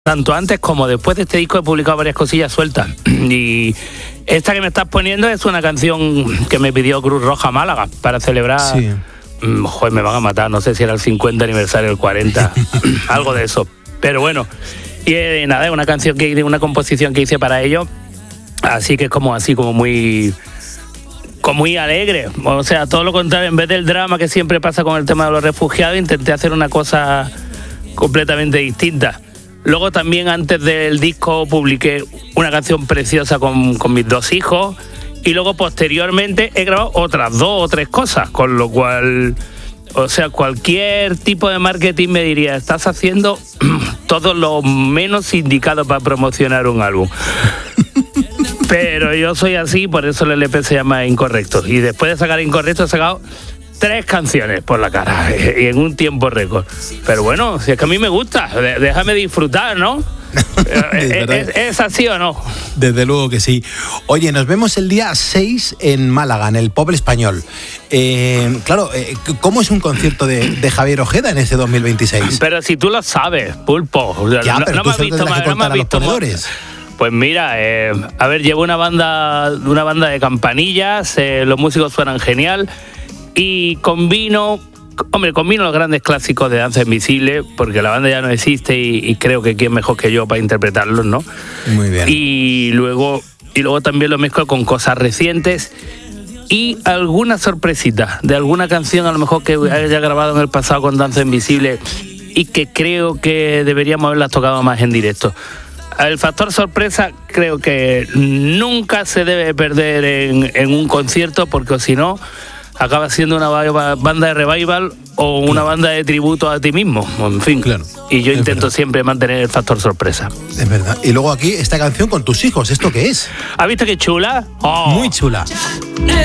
Tanto antes como después de este disco he publicado varias cosillas sueltas. Y esta que me estás poniendo es una canción que me pidió Cruz Roja Málaga para celebrar... Sí. Joder, me van a matar, no sé si era el 50 aniversario, el 40, algo de eso. Pero bueno, y nada, es una canción que hice, una composición que hice para ello. Así que es como muy alegre. O sea, todo lo contrario, en vez del drama que siempre pasa con el tema de los refugiados, intenté hacer una cosa completamente distinta. Luego también antes del disco publiqué una canción preciosa con mis dos hijos y luego posteriormente he grabado otras 2 o 3 cosas, con lo cual, o sea, cualquier tipo de marketing me diría, estás haciendo todo lo menos indicado para promocionar un álbum. Pero yo soy así, por eso el LP se llama Incorrecto. Y después de sacar Incorrecto he sacado 3 canciones por la cara y en un tiempo récord. Pero bueno, si es que a mí me gusta, déjame disfrutar, ¿no? ¿Es así o no? Desde luego que sí. Oye, nos vemos el día 6 en Málaga, en el Poble Español. Claro, ¿cómo es un concierto de Javier Ojeda en ese 2026? Pero si tú lo sabes, Pulpo. Ya, pero no me has visto más. No me has visto más. Pues mira, a ver, llevo una banda de campanillas, los músicos suenan genial y combino los grandes clásicos de Danza Invisible, porque la banda ya no existe y creo que quién mejor que yo para interpretarlos, ¿no? Muy bien. Y luego también lo mezclo con cosas recientes y alguna sorpresita de alguna canción a lo mejor que haya grabado en el pasado con Danza Invisible y que creo que deberíamos haberlas tocado más en directo. El factor sorpresa creo que nunca se debe perder en un concierto, porque si no acaba siendo una banda de revival o una banda de tributo a ti mismo, en fin. Claro, y yo intento siempre mantener el factor sorpresa. Es verdad. Y luego aquí esta canción con tus hijos, ¿esto qué es? ¿Has visto qué chula? Muy chula.